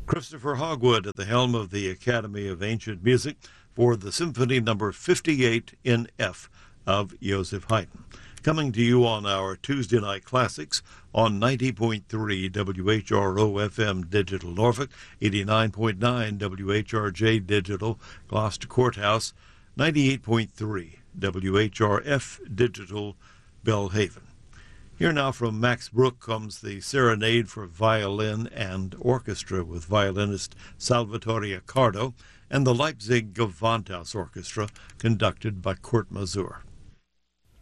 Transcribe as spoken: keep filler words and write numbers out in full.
Christopher Hogwood at the helm of the Academy of Ancient Music for the Symphony Number fifty-eight in F of Joseph Haydn. Coming to you on our Tuesday Night Classics on ninety point three W H R O F M Digital Norfolk, eighty-nine point nine W H R J Digital Gloucester Courthouse, ninety-eight point three W H R F Digital Belhaven. Here now from Max Bruch comes the Serenade for Violin and Orchestra with violinist Salvatore Accardo and the Leipzig Gewandhaus Orchestra conducted by Kurt Masur.